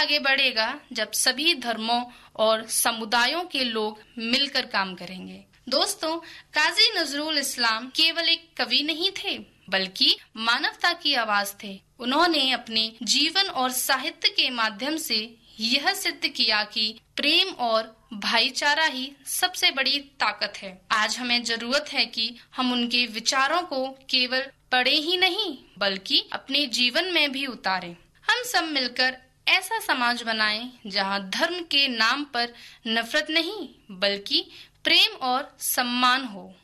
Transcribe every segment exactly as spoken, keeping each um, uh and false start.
आगे बढ़ेगा जब सभी धर्मों और समुदायों के लोग मिलकर काम करेंगे। दोस्तों, काजी नजरुल इस्लाम केवल एक कवि नहीं थे, बल्कि मानवता की आवाज थे। उन्होंने अपने जीवन और साहित्य के माध्यम से यह सिद्ध किया कि प्रेम और भाईचारा ही सबसे बड़ी ताकत है। आज हमें जरूरत है कि हम उनके विचारों को केवल पढ़े ही नहीं, बल्कि अपने जीवन में भी उतारें। हम सब मिलकर ऐसा समाज बनाएं जहां धर्म के नाम पर नफरत नहीं, बल्कि प्रेम और सम्मान हो।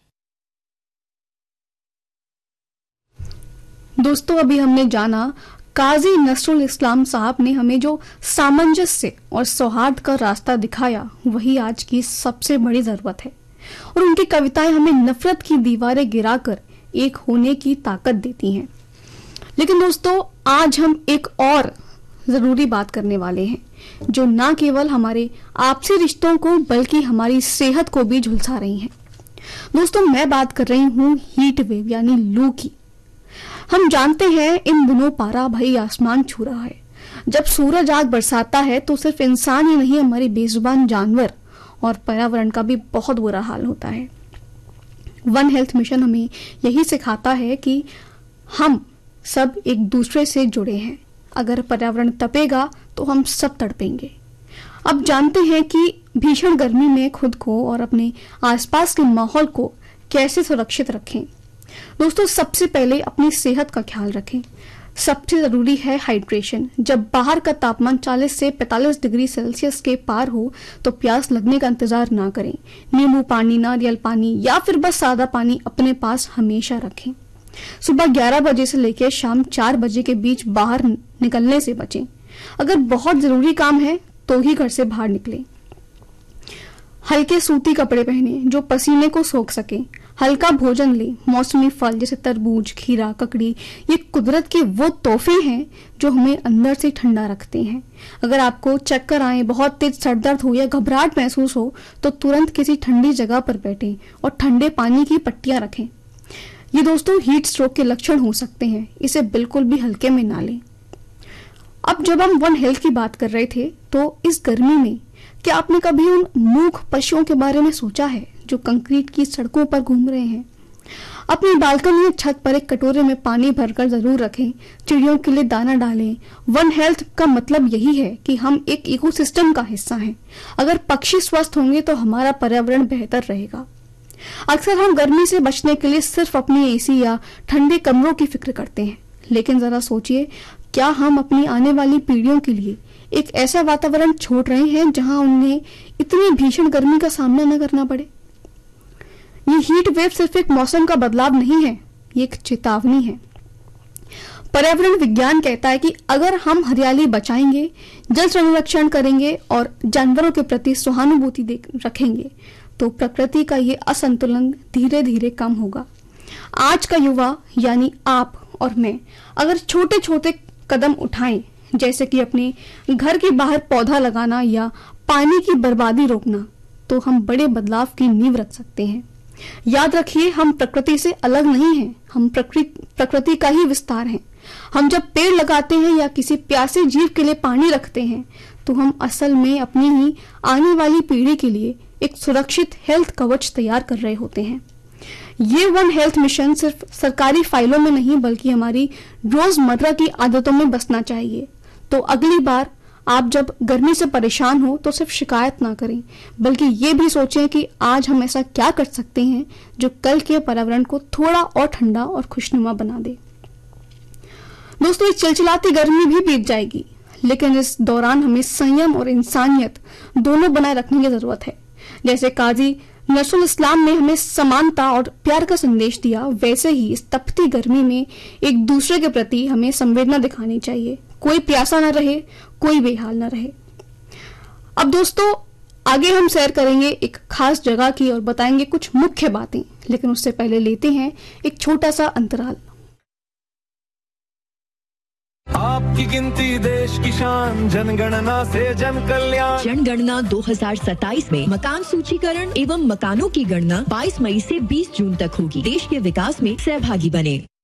दोस्तों, अभी हमने जाना काजी नसरुल इस्लाम साहब ने हमें जो सामंजस्य और सौहार्द का रास्ता दिखाया, वही आज की सबसे बड़ी जरूरत है। और उनकी कविताएं हमें नफरत की दीवारें गिराकर एक होने की ताकत देती हैं। लेकिन दोस्तों, आज हम एक और जरूरी बात करने वाले हैं, जो न केवल हमारे आपसी रिश्तों को बल्कि हमारी सेहत को भी झुलसा रही है। दोस्तों, मैं बात कर रही हूँ हीट वेव यानी लू की। हम जानते हैं इन दिनों पारा भाई आसमान छू रहा है। जब सूरज आग बरसाता है तो सिर्फ इंसान ही नहीं, हमारी बेजुबान जानवर और पर्यावरण का भी बहुत बुरा हाल होता है। वन हेल्थ मिशन हमें यही सिखाता है कि हम सब एक दूसरे से जुड़े हैं। अगर पर्यावरण तपेगा तो हम सब तड़पेंगे। अब जानते हैं कि भीषण गर्मी में खुद को और अपने आसपास के माहौल को कैसे सुरक्षित रखें। दोस्तों, सबसे पहले अपनी सेहत का ख्याल रखें। सबसे जरूरी है हाइड्रेशन। जब बाहर का तापमान चालीस से पैंतालीस डिग्री सेल्सियस के पार हो तो प्यास लगने का इंतजार ना करें। नींबू पानी, नारियल पानी या फिर बस सादा पानी अपने पास हमेशा रखें। सुबह ग्यारह बजे से लेकर शाम चार बजे के बीच बाहर निकलने से बचें। अगर बहुत जरूरी काम है तो ही घर से बाहर निकलें। हल्के सूती कपड़े पहने जो पसीने को सोख सके। हल्का भोजन ले। मौसमी फल जैसे तरबूज, खीरा, ककड़ी, ये कुदरत के वो तोहफे हैं जो हमें अंदर से ठंडा रखते हैं। अगर आपको चक्कर आए, बहुत तेज सर दर्द हो या घबराहट महसूस हो तो तुरंत किसी ठंडी जगह पर बैठें और ठंडे पानी की पट्टियां रखें। ये दोस्तों हीट स्ट्रोक के लक्षण हो सकते हैं, इसे बिल्कुल भी हल्के में ना लें। अब जब हम वन हेल्थ की बात कर रहे थे तो इस गर्मी में क्या आपने कभी उन मूक पशुओं के बारे में सोचा है जो कंक्रीट की सड़कों पर घूम रहे हैं? अपनी बालकनी या छत पर एक कटोरे में पानी भरकर जरूर रखें। चिड़ियों के लिए दाना डालें। वन हेल्थ का मतलब यही है कि हम एक इकोसिस्टम का हिस्सा हैं। अगर पक्षी स्वस्थ होंगे तो हमारा पर्यावरण बेहतर रहेगा। अक्सर हम गर्मी से बचने के लिए सिर्फ अपनी एसी या ठंडे कमरों की फिक्र करते हैं, लेकिन जरा सोचिए, क्या हम अपनी आने वाली पीढ़ियों के लिए एक ऐसा वातावरण छोड़ रहे हैं जहां उन्हें इतनी भीषण गर्मी का सामना न करना पड़े? ये हीट वेव सिर्फ एक मौसम का बदलाव नहीं है, ये एक चेतावनी है। पर्यावरण विज्ञान कहता है कि अगर हम हरियाली बचाएंगे, जल संरक्षण करेंगे और जानवरों के प्रति सहानुभूति रखेंगे तो प्रकृति का ये असंतुलन धीरे धीरे कम होगा। आज का युवा यानी आप और मैं अगर छोटे छोटे कदम उठाएं, जैसे कि अपने घर के बाहर पौधा लगाना या पानी की बर्बादी रोकना, तो हम बड़े बदलाव की नींव रख सकते हैं। याद रखिए, हम प्रकृति से अलग नहीं हैं, हम प्रकृति प्रकृति का ही विस्तार हैं। हम जब पेड़ लगाते हैं या किसी प्यासे जीव के लिए पानी रखते हैं तो हम असल में अपनी ही आने वाली पीढ़ी के लिए एक सुरक्षित हेल्थ कवच तैयार कर रहे होते हैं। ये वन हेल्थ मिशन सिर्फ सरकारी फाइलों में नहीं बल्कि हमारी रोजमर्रा की आदतों में बसना चाहिए। तो अगली बार आप जब गर्मी से परेशान हो तो सिर्फ शिकायत ना करें, बल्कि ये भी सोचें कि आज हम ऐसा क्या कर सकते हैं जो कल के पर्यावरण को थोड़ा और ठंडा और खुशनुमा बना दे। दोस्तों, इस चिलचिलाती गर्मी भी बीत जाएगी, लेकिन इस दौरान हमें संयम और इंसानियत दोनों बनाए रखने की जरूरत है। जैसे काजी नसरुल इस्लाम ने हमें समानता और प्यार का संदेश दिया, वैसे ही इस तपती गर्मी में एक दूसरे के प्रति हमें संवेदना दिखानी चाहिए। कोई प्यासा न रहे, कोई बेहाल न रहे। अब दोस्तों, आगे हम सैर करेंगे एक खास जगह की और बताएंगे कुछ मुख्य बातें, लेकिन उससे पहले लेते हैं एक छोटा सा अंतराल। आपकी गिनती देश की शान, जनगणना से जन कल्याण। जनगणना दो हज़ार सत्ताईस में मकान सूचीकरण एवं मकानों की गणना बाईस मई से बीस जून तक होगी। देश के विकास में सहभागी बने।